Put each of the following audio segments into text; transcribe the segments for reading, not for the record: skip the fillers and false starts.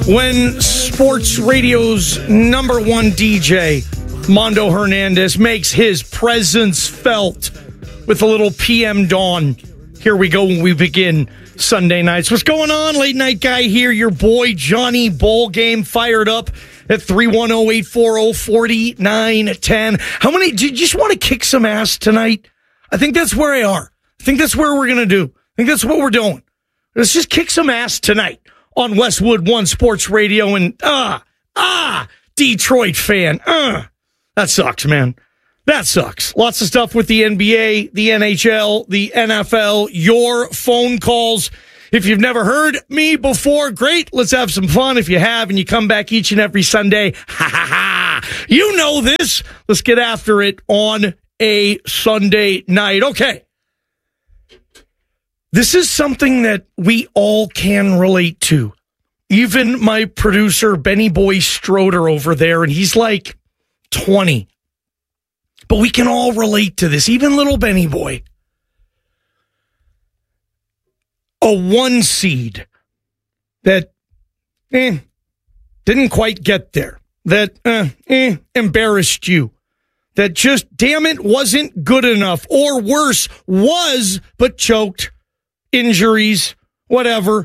When sports radio's number one DJ, Mondo Hernandez, makes his presence felt with a little PM Dawn. Here we go when we begin Sunday nights. What's going on, late night guy here? Your boy Johnny Bowl Game fired up at 310-840-4910. How many, do you just want to kick some ass tonight? I think that's where I are. I think that's where we're going to do. I think that's what we're doing. Let's just kick some ass tonight on Westwood One Sports Radio. And Detroit fan. That sucks, man. That sucks. Lots of stuff with the NBA, the NHL, the NFL, your phone calls. If you've never heard me before, great. Let's have some fun. If you have and you come back each and every Sunday, you know this. Let's get after it on a Sunday night. Okay. This is something that we all can relate to. Even my producer, Benny Boy Stroder over there, and he's like 20. But we can all relate to this, even little Benny Boy. A 1 seed that didn't quite get there, that embarrassed you, that just, damn it, wasn't good enough, or worse, was, but choked. Injuries, whatever.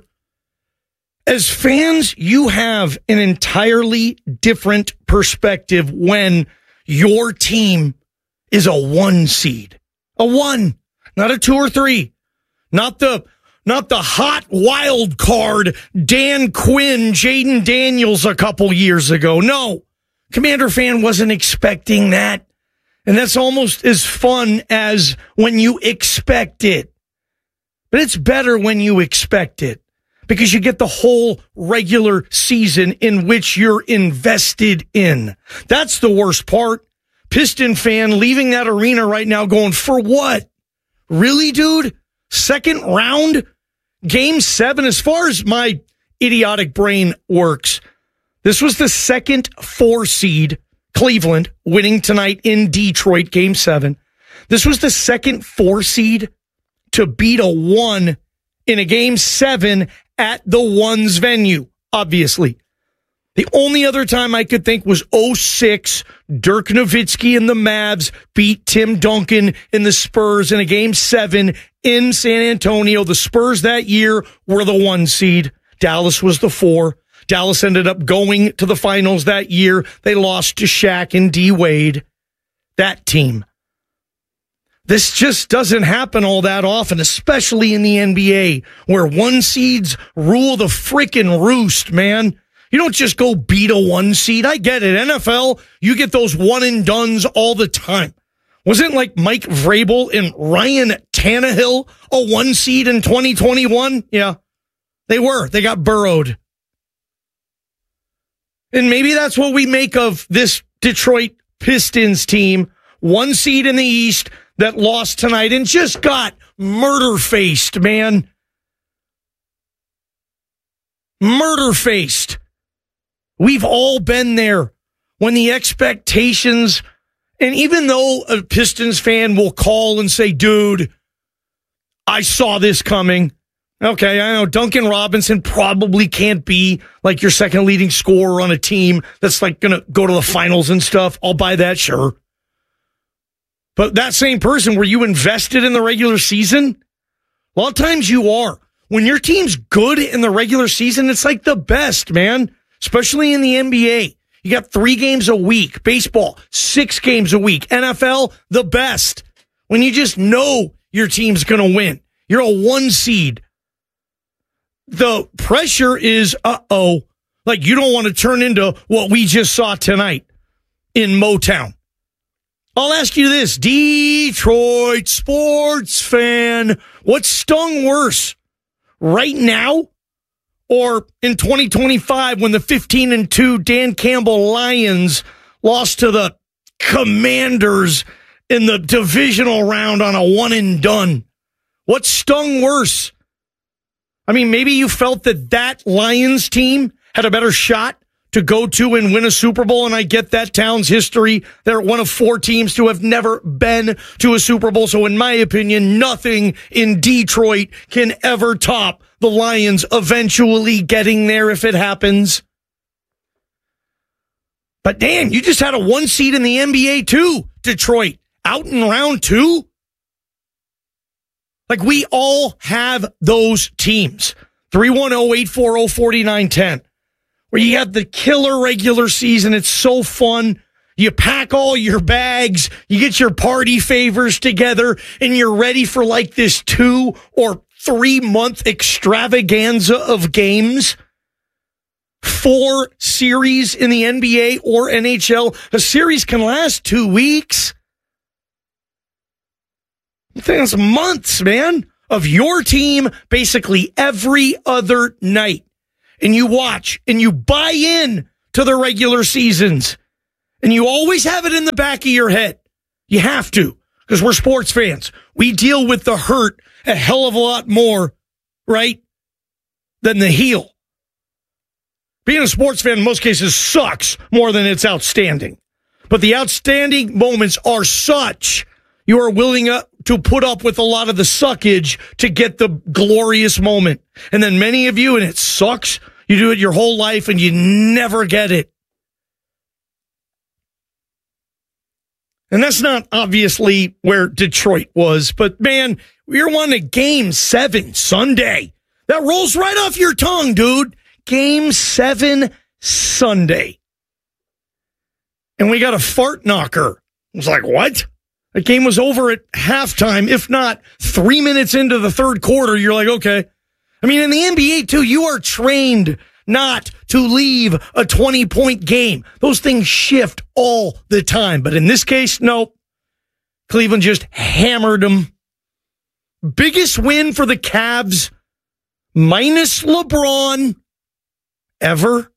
As fans, you have an entirely different perspective when your team is a 1 seed. A 1, not a 2 or 3. Not the hot wild card Dan Quinn, Jaden Daniels a couple years ago. No, Commander fan wasn't expecting that. And that's almost as fun as when you expect it. But it's better when you expect it because you get the whole regular season in which you're invested in. That's the worst part. Piston fan leaving that arena right now going, for what? Really, dude? Second round? Game 7, as far as my idiotic brain works, this was the second 4 seed, Cleveland, winning tonight in Detroit, Game 7. This was the second 4 seed to beat a 1 in a Game 7 at the 1's venue, obviously. The only other time I could think was 06, Dirk Nowitzki and the Mavs beat Tim Duncan and the Spurs in a Game 7 in San Antonio. The Spurs that year were the 1 seed. Dallas was the 4. Dallas ended up going to the finals that year. They lost to Shaq and D. Wade. That team. This just doesn't happen all that often, especially in the NBA, where 1 seeds rule the frickin' roost, man. You don't just go beat a 1 seed. I get it. NFL, you get those one and dones all the time. Wasn't like Mike Vrabel and Ryan Tannehill a 1 seed in 2021? Yeah, they were. They got burrowed. And maybe that's what we make of this Detroit Pistons team. 1 seed in the East that lost tonight and just got murder-faced, man. Murder-faced. We've all been there when the expectations, and even though a Pistons fan will call and say, dude, I saw this coming. Okay, I know Duncan Robinson probably can't be like your second leading scorer on a team that's like going to go to the finals and stuff. I'll buy that, sure. But that same person, were you invested in the regular season? A lot of times you are. When your team's good in the regular season, it's like the best, man. Especially in the NBA. You got 3 games a week. Baseball, 6 games a week. NFL, the best. When you just know your team's going to win. You're a 1 seed. The pressure is, like you don't want to turn into what we just saw tonight in Motown. I'll ask you this, Detroit sports fan, what stung worse, right now or in 2025 when the 15-2 Dan Campbell Lions lost to the Commanders in the divisional round on a 1 and done? What stung worse? I mean, maybe you felt that Lions team had a better shot to go to and win a Super Bowl, and I get that town's history. They're one of 4 teams to have never been to a Super Bowl, so in my opinion, nothing in Detroit can ever top the Lions eventually getting there if it happens. But Dan, you just had a 1 seed in the NBA too, Detroit, out in round 2. Like, we all have those teams. 310-840-4910, where you have the killer regular season. It's so fun. You pack all your bags, you get your party favors together, and you're ready for like this 2 or 3 month extravaganza of games. 4 series in the NBA or NHL. A series can last 2 weeks. I think that's months, man, of your team basically every other night. And you watch and you buy in to the regular seasons. And you always have it in the back of your head. You have to, because we're sports fans. We deal with the hurt a hell of a lot more, right, than the heel. Being a sports fan in most cases sucks more than it's outstanding. But the outstanding moments are such you are willing to put up with a lot of the suckage to get the glorious moment. And then many of you, and it sucks, you do it your whole life and you never get it. And that's not obviously where Detroit was, but man, we're on a Game 7 Sunday. That rolls right off your tongue, dude. Game 7 Sunday. And we got a fart knocker. I was like, what? The game was over at halftime, if not 3 minutes into the third quarter. You're like, okay. I mean, in the NBA, too, you are trained not to leave a 20-point game. Those things shift all the time. But in this case, no. Cleveland just hammered them. Biggest win for the Cavs, minus LeBron, ever.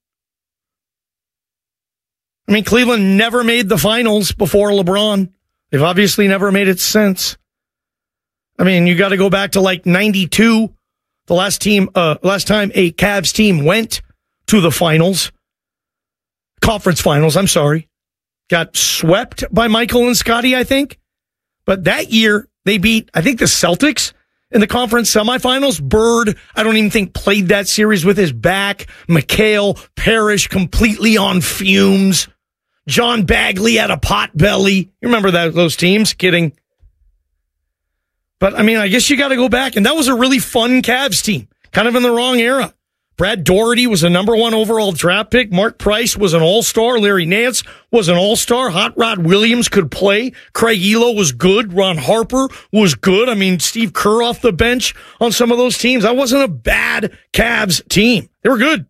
I mean, Cleveland never made the finals before LeBron. They've obviously never made it since. I mean, you got to go back to like 92. The last time a Cavs team went to the finals, conference finals, I'm sorry, got swept by Michael and Scotty, I think. But that year, they beat, I think, the Celtics in the conference semifinals. Bird, I don't even think, played that series with his back. McHale, Parrish, completely on fumes. John Bagley had a pot belly. You remember those teams? Kidding. But, I mean, I guess you got to go back. And that was a really fun Cavs team, kind of in the wrong era. Brad Doherty was a number 1 overall draft pick. Mark Price was an all-star. Larry Nance was an all-star. Hot Rod Williams could play. Craig Elo was good. Ron Harper was good. I mean, Steve Kerr off the bench on some of those teams. That wasn't a bad Cavs team. They were good.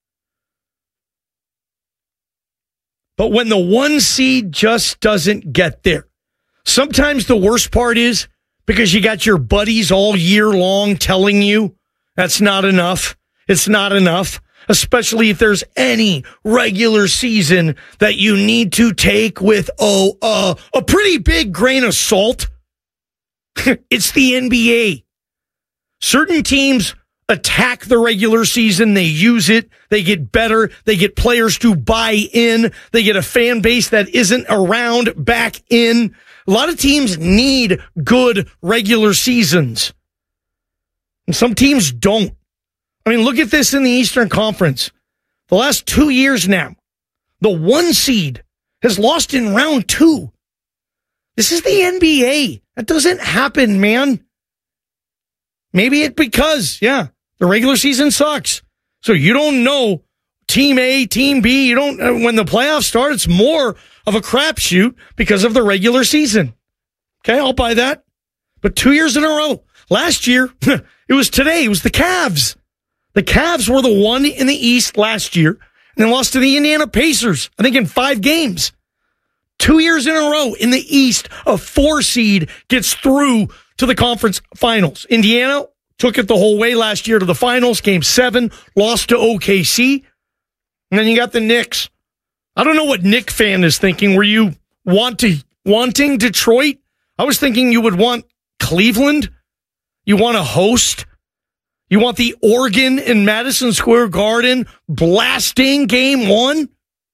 But when the 1 seed just doesn't get there, sometimes the worst part is because you got your buddies all year long telling you that's not enough. It's not enough, especially if there's any regular season that you need to take with a pretty big grain of salt. It's the NBA. Certain teams attack the regular season. They use it. They get better. They get players to buy in. They get a fan base that isn't around back in. A lot of teams need good regular seasons. And some teams don't. I mean, look at this in the Eastern Conference. The last 2 years now, the 1 seed has lost in round 2. This is the NBA. That doesn't happen, man. Maybe it's because, the regular season sucks. So you don't know team A, team B. You don't, when the playoffs start, it's more of a crapshoot because of the regular season. Okay, I'll buy that. But 2 years in a row. Last year, it was today. It was the Cavs. The Cavs were the 1 in the East last year and then lost to the Indiana Pacers, I think in 5 games. 2 years in a row in the East, a 4 seed gets through to the conference finals. Indiana took it the whole way last year to the finals, Game 7, lost to OKC. And then you got the Knicks. I don't know what Knick fan is thinking. Were you wanting Detroit? I was thinking you would want Cleveland. You want to host. You want the Oregon in Madison Square Garden blasting Game 1?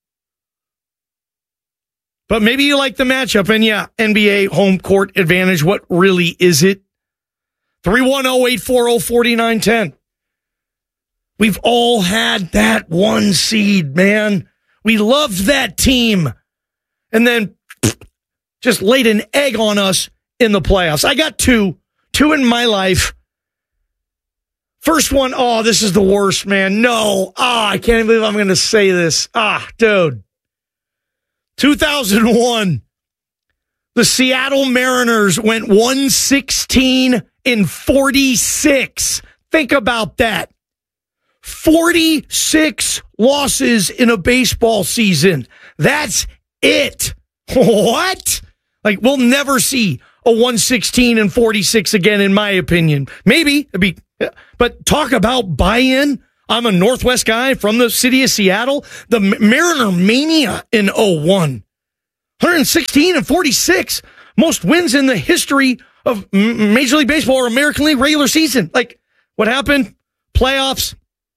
But maybe you like the matchup. And NBA home court advantage. What really is it? 310-840-4910. We've all had that 1 seed, man. We loved that team. And then just laid an egg on us in the playoffs. I got two in my life. First one, this is the worst, man. No. I can't even believe I'm going to say this. Dude. 2001, the Seattle Mariners went 116-46. Think about that. 46 losses in a baseball season. That's it. What? Like, we'll never see a 116-46 again, in my opinion. Maybe, but talk about buy-in. I'm a Northwest guy from the city of Seattle. The Mariner mania in 01. 116-46. Most wins in the history of Major League Baseball or American League regular season. Like, what happened? Playoffs.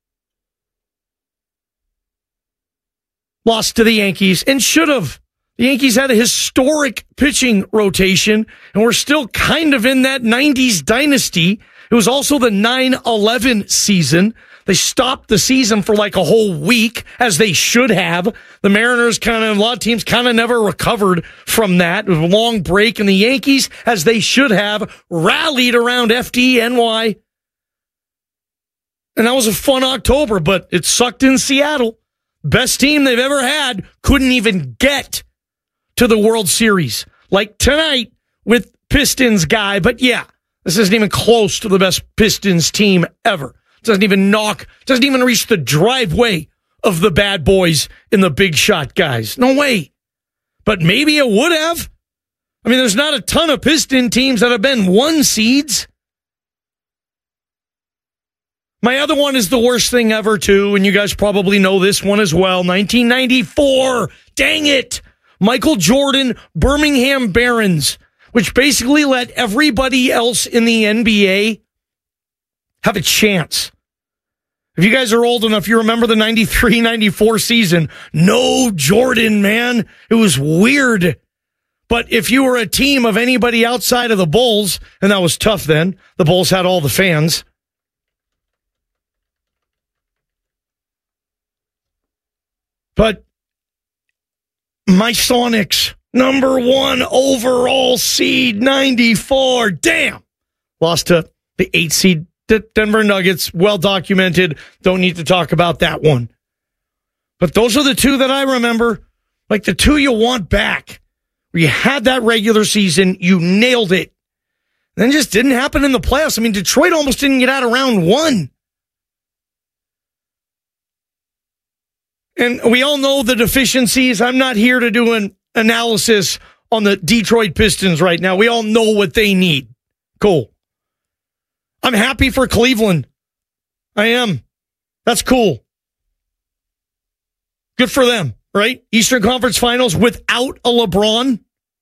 Lost to the Yankees and should have. The Yankees had a historic pitching rotation, and we're still kind of in that 90s dynasty. It was also the 9-11 season. They stopped the season for like a whole week, as they should have. The Mariners a lot of teams kind of never recovered from that. It was a long break, and the Yankees, as they should have, rallied around FDNY. And that was a fun October, but it sucked in Seattle. Best team they've ever had couldn't even get to the World Series. Like tonight with Pistons guy, but yeah, this isn't even close to the best Pistons team ever. Doesn't even reach the driveway of the bad boys in the big shot guys. No way. But maybe it would have. I mean, there's not a ton of Piston teams that have been 1 seeds. My other one is the worst thing ever, too, and you guys probably know this one as well. 1994. Dang it. Michael Jordan, Birmingham Barons, which basically let everybody else in the NBA have a chance. If you guys are old enough, you remember the 93-94 season. No Jordan, man. It was weird. But if you were a team of anybody outside of the Bulls, and that was tough then, the Bulls had all the fans. But my Sonics, number 1 overall seed, 94. Damn. Lost to the 8 seed Denver Nuggets. Well documented. Don't need to talk about that one. But those are the two that I remember. Like the two you want back. Where you had that regular season. You nailed it. Then it just didn't happen in the playoffs. I mean, Detroit almost didn't get out of round 1. And we all know the deficiencies. I'm not here to do an analysis on the Detroit Pistons right now. We all know what they need. Cool. I'm happy for Cleveland. I am. That's cool. Good for them, right? Eastern Conference Finals without a LeBron.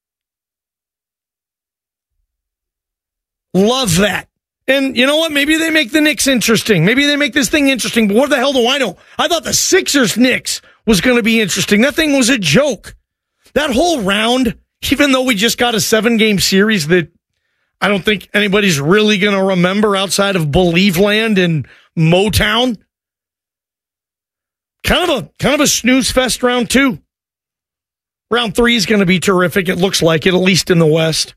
Love that. And you know what? Maybe they make the Knicks interesting. Maybe they make this thing interesting. But what the hell do I know? I thought the Sixers-Knicks was going to be interesting. That thing was a joke. That whole round, even though we just got a 7-game series that I don't think anybody's really going to remember outside of Believe Land and Motown. Kind of a snooze fest round 2. Round 3 is going to be terrific. It looks like it, at least in the West.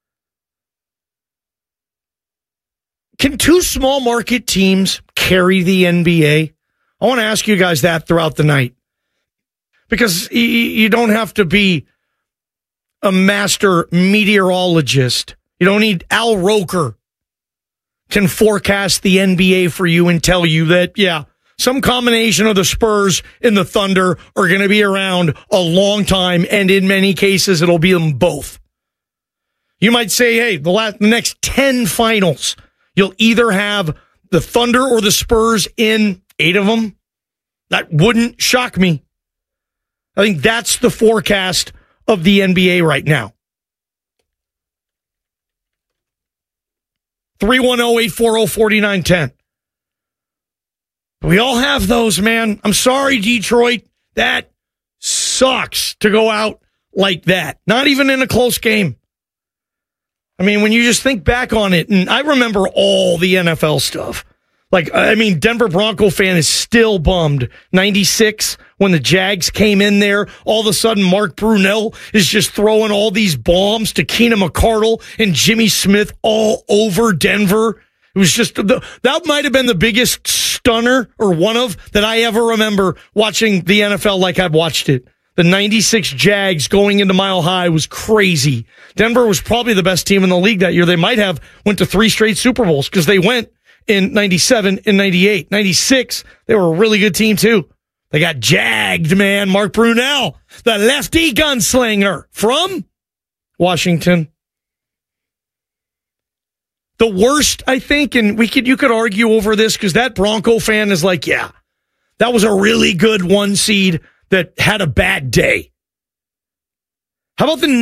Can 2 small market teams carry the NBA? I want to ask you guys that throughout the night. Because you don't have to be a master meteorologist. You don't need Al Roker can forecast the NBA for you and tell you that, yeah, some combination of the Spurs and the Thunder are going to be around a long time, and in many cases, it'll be them both. You might say, hey, the next 10 finals, you'll either have the Thunder or the Spurs in 8 of them. That wouldn't shock me. I think that's the forecast of the NBA right now. 310-840-4910. We all have those, man. I'm sorry, Detroit. That sucks to go out like that. Not even in a close game. I mean, when you just think back on it, and I remember all the NFL stuff. Like, I mean, Denver Bronco fan is still bummed. 96, when the Jags came in there, all of a sudden Mark Brunell is just throwing all these bombs to Keenan McCardle and Jimmy Smith all over Denver. It was just, that might have been the biggest stunner, or one of, that I ever remember watching the NFL like I've watched it. The 96 Jags going into Mile High was crazy. Denver was probably the best team in the league that year. They might have went to 3 straight Super Bowls because they went in 97 and 98. 96, they were a really good team too. They got jagged, man. Mark Brunell, the lefty gunslinger from Washington. The worst, I think, and you could argue over this because that Bronco fan is like, yeah, that was a really good 1 seed that had a bad day. How about the